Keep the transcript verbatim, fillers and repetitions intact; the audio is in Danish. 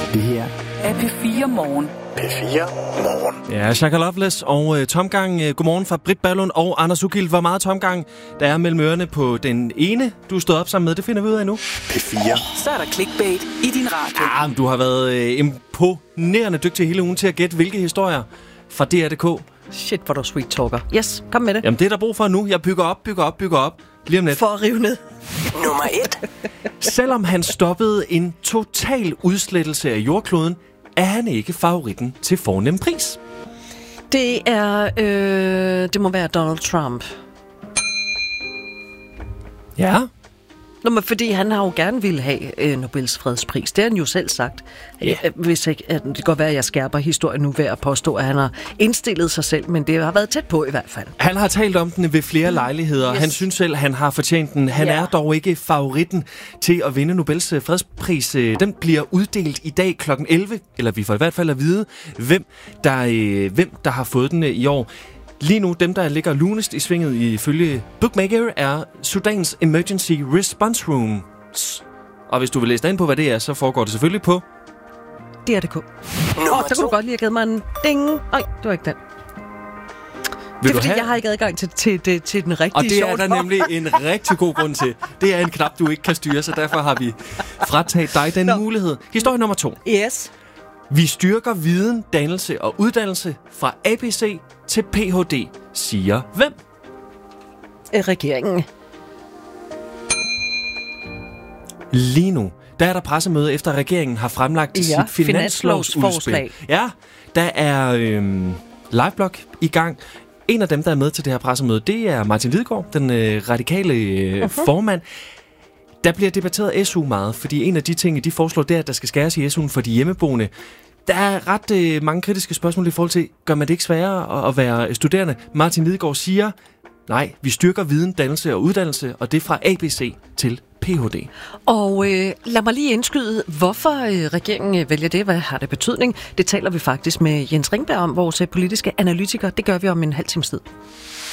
Det her er P fire Morgen. P fire Morgen. Ja, Shaka Loveless og uh, tomgang. Uh, godmorgen fra Britt Ballund og Anders Ugilt. Hvor meget tomgang der er mellem ørerne på den ene, du stod op sammen med, det finder vi ud af nu. P fire. Så er der clickbait i din radio. Ja, men du har været uh, imponerende dygtig hele ugen til at gætte, hvilke historier fra D R punktum d k. Shit, hvor du sweet talker. Yes, kom med det. Jamen, det er der brug for nu. Jeg bygger op, bygger op, bygger op. Lige om lidt. For at rive ned. Nummer et. Selvom han stoppede en total udslettelse af jordkloden, er han ikke favoritten til fornem pris. Det er, øh, det må være Donald Trump. Ja. Nå, men fordi han har jo gerne ville have øh, Nobels fredspris. Det har han jo selv sagt. Ja. Øh, hvis ikke, at det kan godt være, at jeg skærper historien nu ved at påstå, at han har indstillet sig selv, men det har været tæt på i hvert fald. Han har talt om den ved flere lejligheder. Yes. Han synes selv, han har fortjent den. Han Ja. er dog ikke favoritten til at vinde Nobels fredspris. Den bliver uddelt i dag klokken elleve, eller vi får i hvert fald at vide, hvem der, øh, hvem der har fået den i år. Lige nu, dem der ligger lunest i svinget ifølge Bookmaker, er Sudans Emergency Response Rooms. Og hvis du vil læse dig ind på, hvad det er, så foregår det selvfølgelig på D R punktum d k. Åh, Nummer der kunne du godt lige have givet mig en ding. Nej, det var ikke den. Vil Det er du fordi, have? jeg har ikke adgang til, til, til, til den rigtige Og det er sjovt. der nemlig en rigtig god grund til. Det er en knap, du ikke kan styre, så derfor har vi frataget dig den Nå. mulighed. Historie nummer to. Yes. Vi styrker viden, dannelse og uddannelse fra A B C til P H D, siger hvem? Øh, Regeringen. Lige nu, der er der pressemøde efter regeringen har fremlagt Ja, sit finanslovsudspil. finanslovsforslag. Ja, der er øhm, liveblog i gang. En af dem, der er med til det her pressemøde, det er Martin Lidegaard, den øh, radikale øh, uh-huh. formand. Der bliver debatteret S U meget, fordi en af de ting, de foreslår, det er, at der skal skæres i S U'en for de hjemmeboende. Der er ret øh, mange kritiske spørgsmål i forhold til, gør man det ikke sværere at, at være studerende? Martin Lidegaard siger, nej, vi styrker viden, dannelse og uddannelse, og det er fra A B C til P H D. Og øh, lad mig lige indskyde, hvorfor øh, regeringen øh, vælger det. Hvad har det betydning? Det taler vi faktisk med Jens Ringberg om, vores øh, politiske analytiker. Det gør vi om en halv times tid.